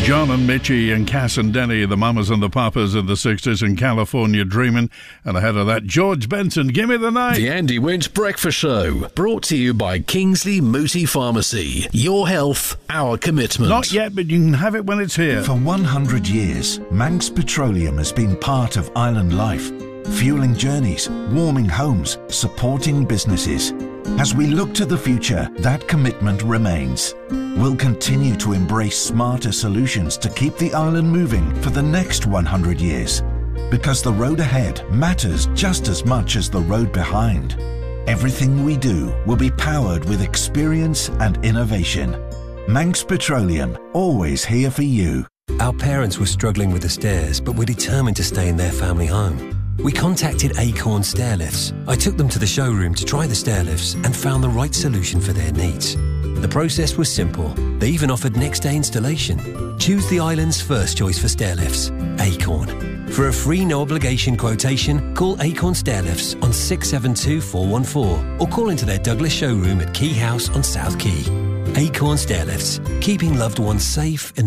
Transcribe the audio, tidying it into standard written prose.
John and Mitchie and Cass and Denny, the Mamas and the Papas in the 60s, and California Dreamin'. And ahead of that, George Benson, Gimme the Night. The Andy Winch Breakfast Show, brought to you by Kingsley Mooti Pharmacy. Your health, our commitment. Not yet, but you can have it when it's here. For 100 years, Manx Petroleum has been part of island life, fueling journeys, warming homes, supporting businesses. As we look to the future, that commitment remains. We'll continue to embrace smarter solutions to keep the island moving for the next 100 years. Because the road ahead matters just as much as the road behind. Everything we do will be powered with experience and innovation. Manx Petroleum, always here for you. Our parents were struggling with the stairs, but were determined to stay in their family home. We contacted Acorn Stairlifts. I took them to the showroom to try the stairlifts and found the right solution for their needs. The process was simple. They even offered next-day installation. Choose the island's first choice for stairlifts, Acorn. For a free no-obligation quotation, call Acorn Stairlifts on 672 414 or call into their Douglas showroom at Key House on South Quay. Acorn Stairlifts, keeping loved ones safe in